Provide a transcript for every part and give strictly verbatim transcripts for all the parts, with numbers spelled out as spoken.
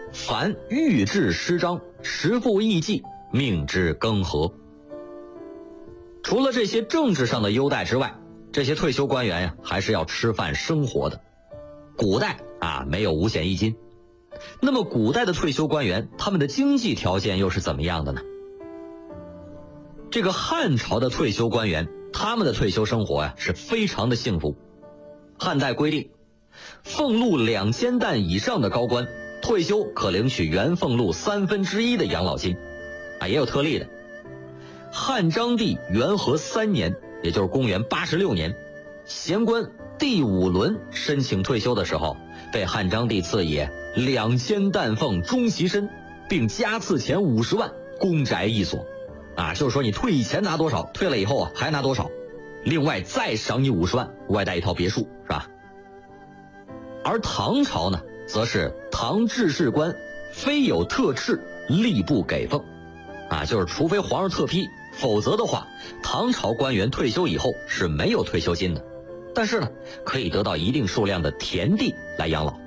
凡欲治诗章，时复议祭，命之更合。除了这些政治上的优待之外，这些退休官员呀，还是要吃饭生活的。古代啊，没有五险一金，那么古代的退休官员，他们的经济条件又是怎么样的呢？这个汉朝的退休官员，他们的退休生活呀，是非常的幸福。汉代规定，俸禄两千担以上的高官退休可领取原俸禄三分之一的养老金，啊，也有特例的。汉章帝元和三年，也就是公元八十六年，闲官第五轮申请退休的时候，被汉章帝赐以两千担俸中其身，并加赐钱五十万，公宅一所。啊，就是说你退以前拿多少，退了以后啊还拿多少，另外再赏你五十万，外带一套别墅，是吧？而唐朝呢，则是唐制事官非有特敕，立不给俸。啊，就是除非皇上特批，否则的话，唐朝官员退休以后是没有退休金的，但是呢，可以得到一定数量的田地来养老。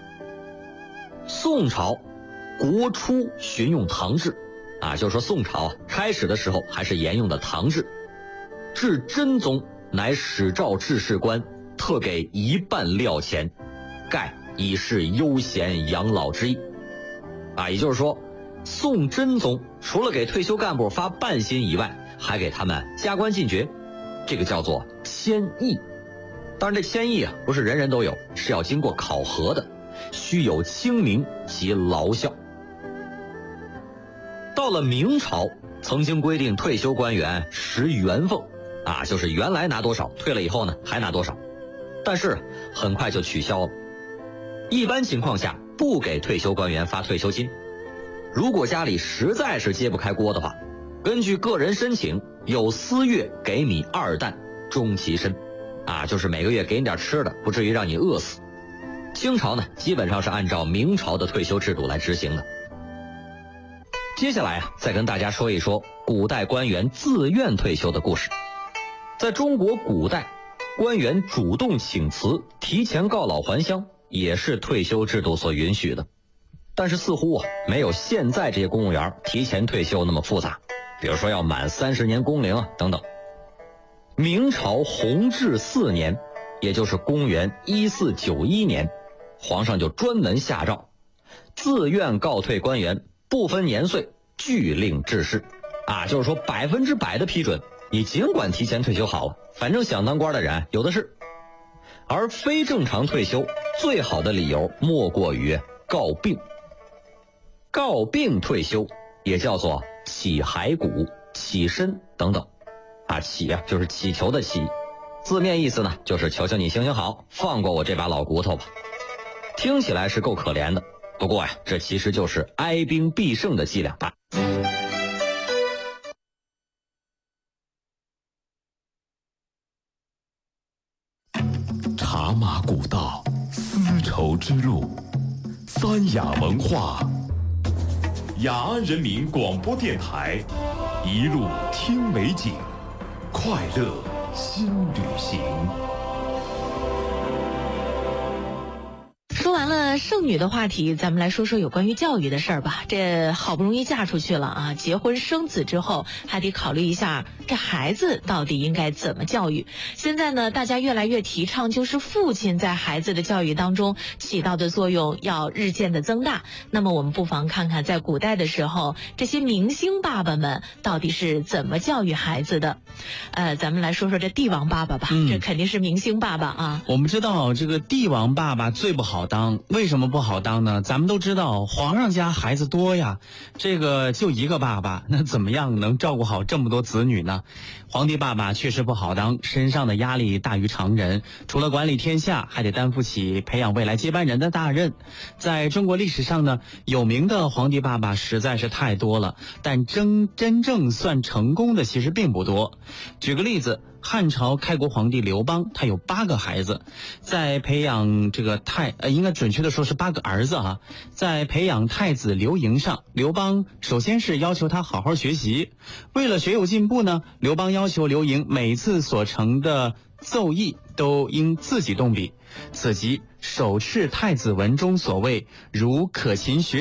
宋朝国初循用唐制，啊，就是说宋朝啊开始的时候还是沿用的唐制。至真宗乃始诏制事官特给一半料钱，盖以示悠闲养老之意。啊，也就是说，宋真宗除了给退休干部发半薪以外，还给他们加官进爵，这个叫做迁邑。当然这迁邑啊不是人人都有，是要经过考核的，须有清明及劳效。到了明朝，曾经规定退休官员实原俸，啊，就是原来拿多少，退了以后呢还拿多少，但是很快就取消了。一般情况下不给退休官员发退休金，如果家里实在是揭不开锅的话，根据个人申请，有司月给米二担，终其身，啊，就是每个月给你点吃的，不至于让你饿死。清朝呢，基本上是按照明朝的退休制度来执行的。接下来啊，再跟大家说一说古代官员自愿退休的故事。在中国古代，官员主动请辞、提前告老还乡，也是退休制度所允许的。但是似乎啊，没有现在这些公务员提前退休那么复杂，比如说要满三十年工龄啊等等。明朝弘治四年，也就是公元一四九一年，皇上就专门下诏，自愿告退官员不分年岁，俱令致仕，啊，就是说百分之百的批准，你尽管提前退休好了，反正想当官的人有的是。而非正常退休，最好的理由莫过于告病。告病退休也叫做起骸骨、起身等等，啊，起啊就是祈求的祈，字面意思呢就是求求你行行好，放过我这把老骨头吧。听起来是够可怜的，不过呀，这其实就是哀兵必胜的伎俩吧。 茶马古道，丝绸之路，三雅文化。雅安人民广播电台，一路听美景，快乐新旅行。 说完了剩女的话题，咱们来说说有关于教育的事儿吧。这好不容易嫁出去了啊，结婚生子之后，还得考虑一下这孩子到底应该怎么教育。现在呢，大家越来越提倡，就是父亲在孩子的教育当中起到的作用要日渐的增大。那么我们不妨看看，在古代的时候，这些明星爸爸们到底是怎么教育孩子的。呃，咱们来说说这帝王爸爸吧，嗯、这肯定是明星爸爸啊。 我们知道这个帝王爸爸最不好当，为什么不好当呢？咱们都知道皇上家孩子多呀，这个就一个爸爸，那怎么样能照顾好这么多子女呢？皇帝爸爸确实不好当，身上的压力大于常人，除了管理天下，还得担负起培养未来接班人的大任。在中国历史上呢，有名的皇帝爸爸实在是太多了，但真真正算成功的其实并不多。举个例子，汉朝开国皇帝刘邦，他有八个孩子，在培养这个太呃，应该准确的说是八个儿子啊。在培养太子刘盈上，刘邦首先是要求他好好学习，为了学有进步呢，刘邦要求刘盈每次所成的奏议都应自己动笔，此即手敕太子文中所谓如可勤学